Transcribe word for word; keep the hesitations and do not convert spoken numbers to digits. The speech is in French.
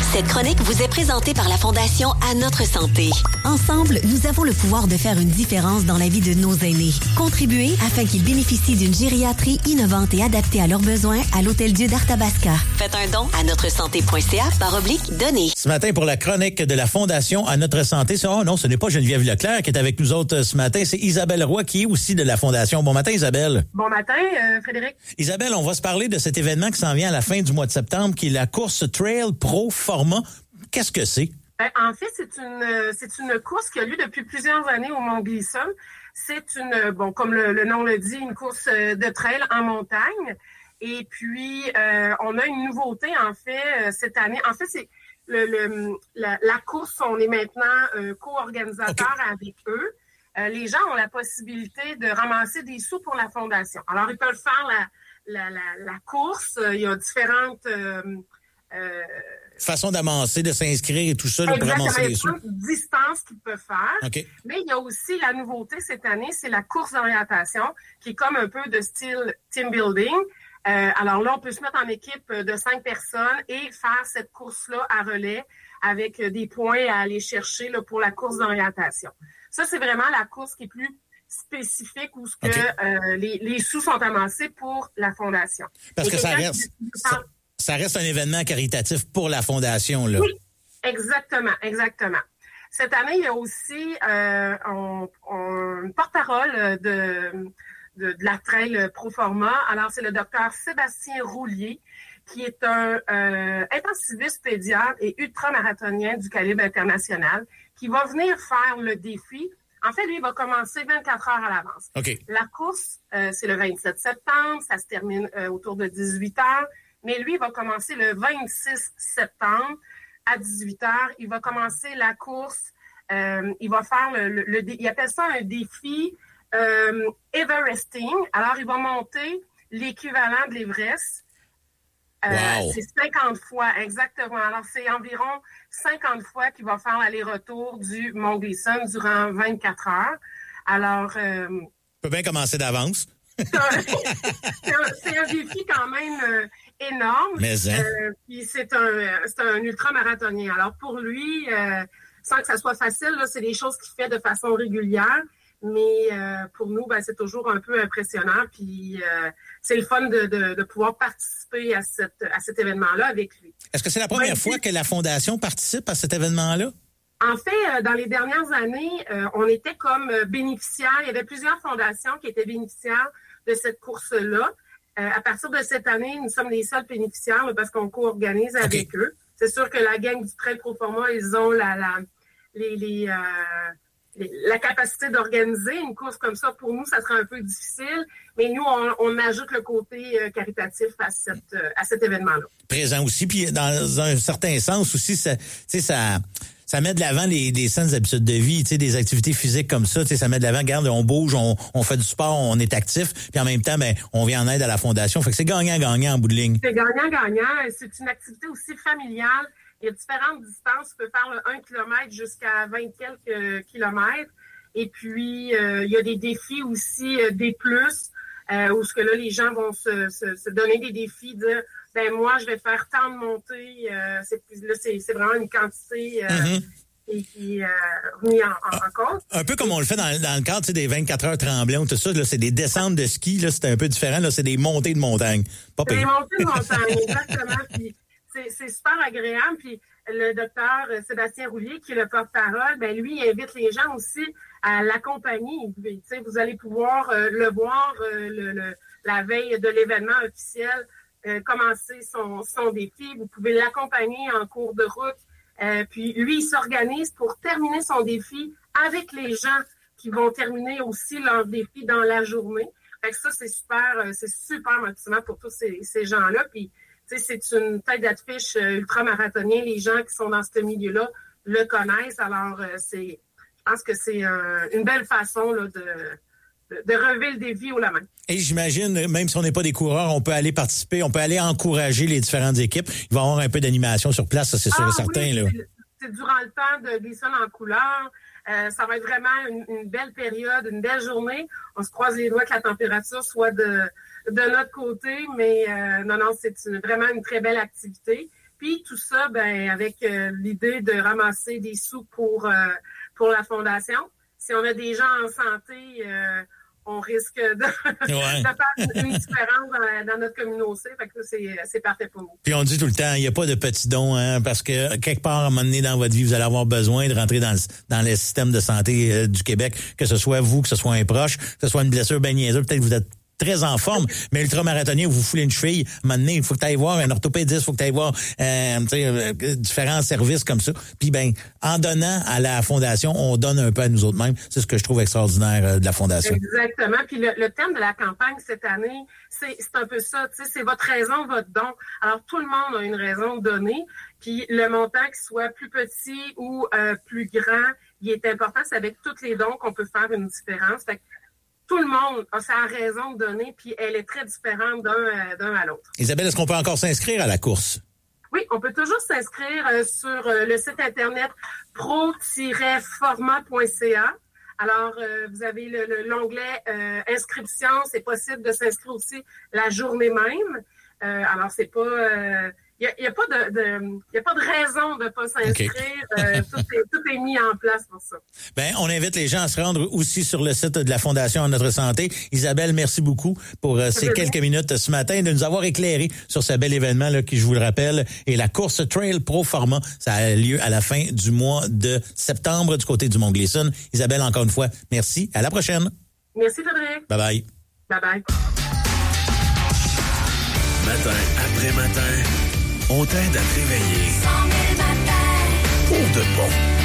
Cette chronique vous est présentée par la Fondation À Notre Santé. Ensemble, nous avons le pouvoir de faire une différence dans la vie de nos aînés. Contribuez afin qu'ils bénéficient d'une gériatrie innovante et adaptée à leurs besoins à l'Hôtel-Dieu d'Arthabasca. Faites un don à notre santé point c a par oblique donner. Ce matin, pour la chronique de la Fondation À Notre Santé, oh non, ce n'est pas Geneviève Leclerc qui est avec nous autres ce matin, c'est Isabelle Roy qui est aussi de la Fondation. Bon matin, Isabelle. Bon matin, euh, Frédéric. Isabelle, on va se parler de cet événement qui s'en vient à la fin du mois de septembre, qui est la course Trail Pro Format. Qu'est-ce que c'est? Ben, en fait, c'est une c'est une course qui a lieu depuis plusieurs années au Mont Gleason. C'est une, bon, comme le, le nom le dit, une course de trail en montagne. Et puis, euh, on a une nouveauté, en fait, cette année. En fait, c'est le, le la, la course, on est maintenant euh, co-organisateurs okay. avec eux. Euh, les gens ont la possibilité de ramasser des sous pour la fondation. Alors, ils peuvent faire la, la, la, la course. Il y a différentes... Euh, Euh, façon d'amasser, de s'inscrire et tout ça, là, pour ramasser les sous. Exactement, distance qu'ils peuvent faire. Okay. Mais il y a aussi la nouveauté cette année, c'est la course d'orientation, qui est comme un peu de style team building. Euh, alors là, on peut se mettre en équipe de cinq personnes et faire cette course-là à relais avec des points à aller chercher là, pour la course d'orientation. Ça, c'est vraiment la course qui est plus spécifique où ce que okay. euh, les, les sous sont amassés pour la fondation. Parce et que ça reste... Ça... Ça reste un événement caritatif pour la Fondation, là. Oui, exactement, exactement. Cette année, il y a aussi euh, on, on, une porte-parole de, de, de la Trail Pro Format. Alors, c'est le docteur Sébastien Roulier, qui est un euh, intensiviste pédiatre et ultramarathonien du calibre international, qui va venir faire le défi. En fait, lui, il va commencer vingt-quatre heures à l'avance. Okay. La course, euh, c'est le vingt-sept septembre, ça se termine euh, autour de dix-huit heures. Mais lui, il va commencer le vingt-six septembre à dix-huit heures. Il va commencer la course. Euh, il va faire le, le, le... Il appelle ça un défi euh, Everesting. Alors, il va monter l'équivalent de l'Everest. Euh, wow. C'est cinquante fois, exactement. Alors, c'est environ cinquante fois qu'il va faire l'aller-retour du Mont Gleason durant vingt-quatre heures. Alors... Euh, on peut bien commencer d'avance. c'est, un, c'est, un, c'est un défi quand même... Euh, énorme. Mais hein? euh, puis c'est un c'est un ultra-marathonien. Alors pour lui, euh, sans que ça soit facile, là, c'est des choses qu'il fait de façon régulière. Mais euh, pour nous, ben, c'est toujours un peu impressionnant. Puis euh, c'est le fun de, de, de pouvoir participer à, cette, à cet événement-là avec lui. Est-ce que c'est la première ouais, fois que la Fondation participe à cet événement-là? En fait, euh, dans les dernières années, euh, on était comme bénéficiaires. Il y avait plusieurs fondations qui étaient bénéficiaires de cette course-là. Euh, à partir de cette année, nous sommes les seuls bénéficiaires là, parce qu'on co-organise avec okay. eux. C'est sûr que la gang du Trail Pro Format, ils ont la, la, les, les, euh, les, la capacité d'organiser une course comme ça. Pour nous, ça serait un peu difficile, mais nous, on, on ajoute le côté euh, caritatif à, cette, euh, à cet événement-là. Présent aussi, puis dans un certain sens aussi, ça, tu sais, ça... Ça met de l'avant les, des saines habitudes de vie, tu sais, des activités physiques comme ça, tu sais, ça met de l'avant, regarde, on bouge, on, on fait du sport, on est actif, puis en même temps, ben, on vient en aide à la Fondation. Fait que c'est gagnant-gagnant en bout de ligne. C'est gagnant-gagnant. C'est une activité aussi familiale. Il y a différentes distances. Tu peux faire le un kilomètre jusqu'à vingt quelques kilomètres. Et puis, euh, il y a des défis aussi, euh, des plus, euh, où ce que là, les gens vont se, se, se donner des défis de ben moi, je vais faire tant de montées. Euh, c'est, là, c'est, c'est vraiment une quantité euh, mm-hmm. qui, qui euh, remis en, en, en cause. Un peu comme on le fait dans, dans le cadre, tu sais, des vingt-quatre heures tremblantes, tout ça. Là, c'est des descentes de ski. Là, c'est un peu différent. Là, c'est des montées de montagne. Pas c'est des montées de montagne, exactement. Puis c'est, c'est super agréable. Puis le docteur Sébastien Roulier, qui est le porte-parole, ben lui, il invite les gens aussi à l'accompagner. Tu sais, vous allez pouvoir euh, le voir euh, le, le, la veille de l'événement officiel. Euh, commencer son, son défi. Vous pouvez l'accompagner en cours de route. Euh, puis lui, il s'organise pour terminer son défi avec les gens qui vont terminer aussi leur défi dans la journée. Fait que ça, c'est super, c'est super motivant pour tous ces, ces gens-là. Puis, tu sais, c'est une tête d'affiche ultra-marathonien. Les gens qui sont dans ce milieu-là le connaissent. Alors, euh, c'est, je pense que c'est euh, une belle façon là, de... de relever le défi au la main. Et j'imagine, même si on n'est pas des coureurs, on peut aller participer, on peut aller encourager les différentes équipes. Il va y avoir un peu d'animation sur place, ça c'est sûr ah, et certain. Oui, là. C'est, c'est durant le temps de Gleason en couleur. Euh, ça va être vraiment une, une belle période, une belle journée. On se croise les doigts que la température soit de, de notre côté, mais euh, non, non, c'est une, vraiment une très belle activité. Puis tout ça, ben avec euh, l'idée de ramasser des sous pour euh, pour la fondation. Si on a des gens en santé, euh, on risque de, ouais. de faire une différence dans, dans notre communauté. Fait que c'est, c'est parfait pour nous. Puis on dit tout le temps, il n'y a pas de petits dons, hein, parce que quelque part, à un moment donné dans votre vie, vous allez avoir besoin de rentrer dans le, dans le système de santé euh, du Québec, que ce soit vous, que ce soit un proche, que ce soit une blessure ben niaiseuse, peut-être que vous êtes très en forme, mais ultramarathonien, vous foulez une cheville, à un moment donné, il faut que tu ailles voir un orthopédiste, il faut que tu ailles voir euh, euh, différents services comme ça. Puis ben, en donnant à la Fondation, on donne un peu à nous autres mêmes. C'est ce que je trouve extraordinaire euh, de la Fondation. Exactement. Puis le, le thème de la campagne cette année, c'est, c'est un peu ça, tu sais, c'est votre raison, votre don. Alors, tout le monde a une raison de donner, puis le montant, qu'il soit plus petit ou euh, plus grand, il est important. C'est avec tous les dons qu'on peut faire une différence. Fait que tout le monde a sa raison de donner, puis elle est très différente d'un, euh, d'un à l'autre. Isabelle, est-ce qu'on peut encore s'inscrire à la course? Oui, on peut toujours s'inscrire euh, sur euh, le site internet pro tiret format point c a. Alors, euh, vous avez le, le, l'onglet euh, inscription. C'est possible de s'inscrire aussi la journée même. Euh, alors, c'est pas... Euh, Il n'y a, a pas de, de y a pas de raison de ne pas s'inscrire. Okay. euh, tout, est, tout est mis en place pour ça. Ben, on invite les gens à se rendre aussi sur le site de la Fondation Notre Santé. Isabelle, merci beaucoup pour euh, ces quelques bien. minutes ce matin de nous avoir éclairé sur ce bel événement là, qui, je vous le rappelle, est la course Trail Pro Format. Ça a lieu à la fin du mois de septembre du côté du Mont-Gleason. Isabelle, encore une fois, merci. À la prochaine. Merci, Frédéric. Bye bye. Bye bye. Matin après matin, on t'aide à te réveiller. Pour de bon.